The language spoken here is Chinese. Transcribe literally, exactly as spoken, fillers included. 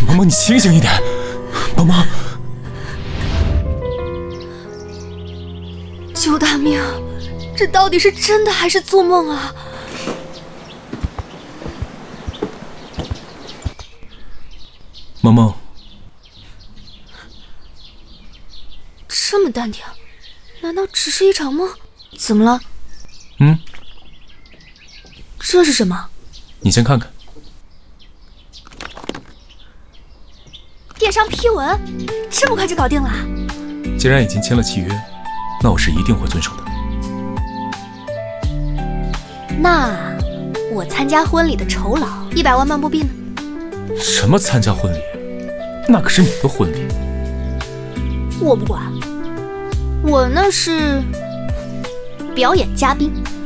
萌萌，你清醒一点，萌萌。 救大命！这到底是真的还是做梦啊？ 萌萌， 这么淡定，难道只是一场梦？怎么了？ 嗯， 这是什么？ 你先看看。 电商批文，这么快就搞定了？ 既然已经签了契约，那我是一定会遵守的。 那我参加婚礼的酬劳一百万曼布币呢？ 什么参加婚礼？那可是你的婚礼。 我不管，我那是表演嘉宾。